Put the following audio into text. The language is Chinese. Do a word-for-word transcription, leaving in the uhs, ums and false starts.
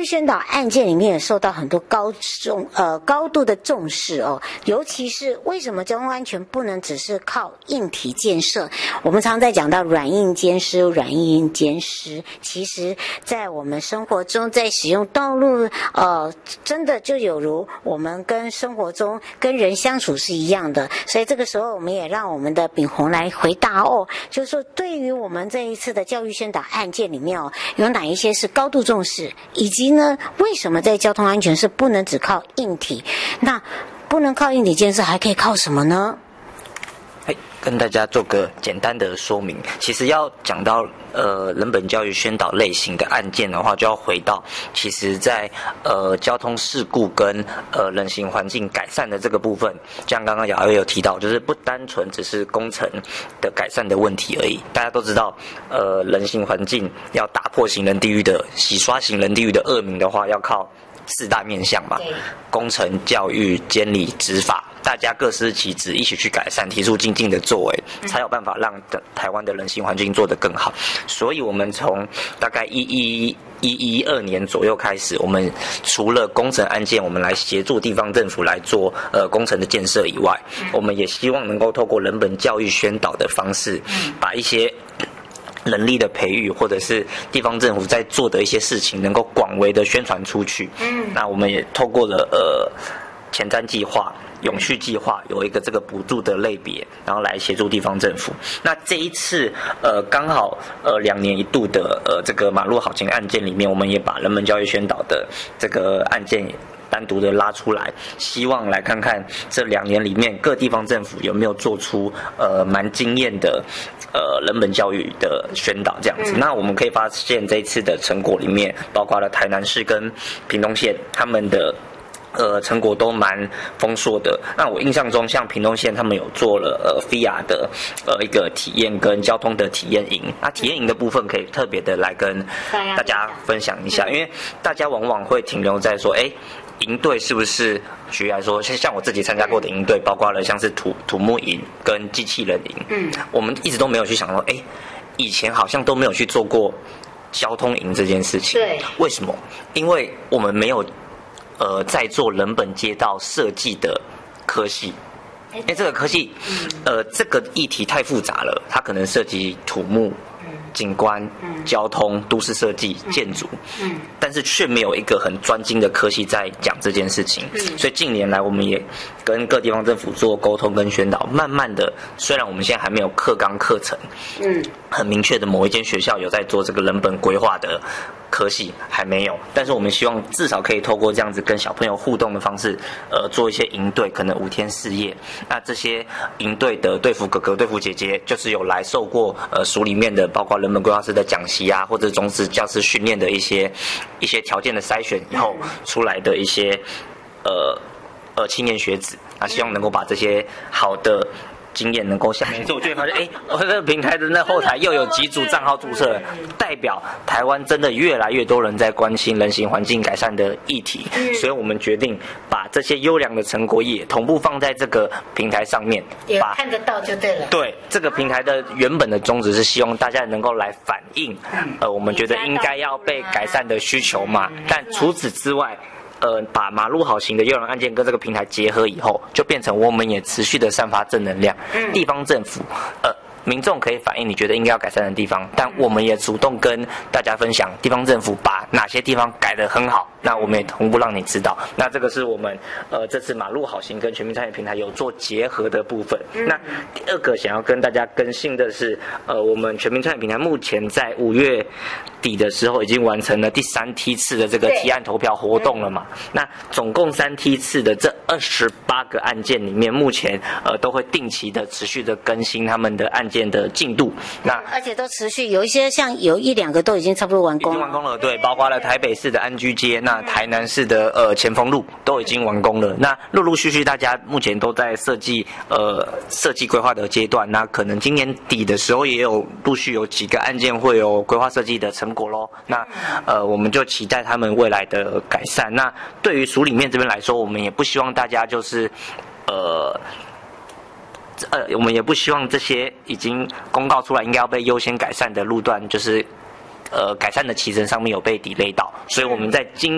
宣导案件里面也受到很多高重呃高度的重视哦，尤其是为什么交通安全不能只是靠硬体建设？我们常在讲到软硬兼施，软硬兼施，其实在我们生活中，在使用道路，呃，真的就有如我们跟生活中跟人相处是一样的。所以这个时候，我们也让我们的秉宏来回答哦，就是说对于我们这一次的教育宣导案件里面哦，有哪一些是高度重视，以及呢，为什么在交通安全是不能只靠硬体？那不能靠硬体建设，还可以靠什么呢？ 跟大家做个简单的说明。其实要讲到呃人本教育宣导类型的案件的话，就要回到其实在呃交通事故跟呃人行环境改善的这个部分，像刚刚雅薇有提到，就是不单纯只是工程的改善的问题而已。大家都知道，呃人行环境要打破行人地狱的洗刷行人地狱的恶名的话，要靠四大面向嘛，工程、教育、监理、执法，大家各司其职，一起去改善，提出精进的作为，才有办法让台湾的人行环境做得更好。所以我们从大概一一一一二年左右开始，我们除了工程案件，我们来协助地方政府来做呃工程的建设以外，我们也希望能够透过人本教育宣导的方式，把一些人力的培育，或者是地方政府在做的一些事情，能够广为的宣传出去。嗯，那我们也透过了呃前瞻计划、永续计划有一个这个补助的类别，然后来协助地方政府。那这一次呃刚好呃两年一度的呃这个马路好行案件里面，我们也把人本教育宣导的这个案件单独的拉出来，希望来看看这两年里面各地方政府有没有做出呃蛮惊艳的呃人本教育的宣导这样子。嗯、那我们可以发现这一次的成果里面，包括了台南市跟屏东县他们的呃成果都蛮丰硕的。那我印象中，像屏东县他们有做了呃 V R 的呃一个体验跟交通的体验营。那体验营的部分可以特别的来跟大家分享一下，因为大家往往会停留在说，哎。营队是不是举例来说，像我自己参加过的营队，包括了像是土土木营跟机器人营，嗯，我们一直都没有去想说，哎，以前好像都没有去做过交通营这件事情，对，为什么？因为我们没有呃在做人本街道设计的科系。因为这个科系，呃，这个议题太复杂了，它可能涉及土木、景观、交通、都市设计、建筑，但是却没有一个很专精的科系在讲这件事情。所以近年来，我们也跟各地方政府做沟通跟宣导，慢慢的，虽然我们现在还没有课纲课程，嗯，很明确的某一间学校有在做这个人本规划的科系还没有，但是我们希望至少可以透过这样子跟小朋友互动的方式，呃，做一些营队，可能五天四夜。那这些营队的队服哥哥、队服姐姐，就是有来受过呃署里面的，包括人本规划师的讲习啊，或者种子教师训练的一些一些条件的筛选以后出来的一些呃呃青年学子啊，希望能够把这些好的经验能够下面，所以我就会发现，哎，我这个平台的那后台又有几组账号注册了，代表台湾真的越来越多人在关心人行环境改善的议题，所以我们决定把这些优良的成果也同步放在这个平台上面， 也看得到就对了。 对，这个平台的原本的宗旨是希望大家能够来反映，呃，我们觉得应该要被改善的需求嘛，但除此之外。呃，把马路好行的优良案件跟这个平台结合以后，就变成我们也持续的散发正能量。嗯、地方政府，呃，民众可以反映你觉得应该要改善的地方，但我们也主动跟大家分享，地方政府把哪些地方改得很好，那我们也同步让你知道。那这个是我们呃这次马路好行跟全民参与平台有做结合的部分。嗯、那第二个想要跟大家更新的是，呃，我们全民参与平台目前在五月底的时候已经完成了第三梯次的这个提案投票活动了嘛？那总共三梯次的这二十八个案件里面，目前呃都会定期的持续的更新他们的案件的进度。那而且都持续，有一些像有一两个都已经差不多完工了。 已经完工了，对，包括了台北市的安居街，那台南市的呃前锋路都已经完工了。那陆陆续续大家目前都在设计呃设计规划的阶段，那可能今年底的时候也有陆续有几个案件会有规划设计的成果咯。那呃我们就期待他们未来的改善。那对于署里面这边来说，我们也不希望大家就是呃呃我们也不希望这些已经公告出来应该要被优先改善的路段，就是呃改善的期程上面有被 delay 到，所以我们在今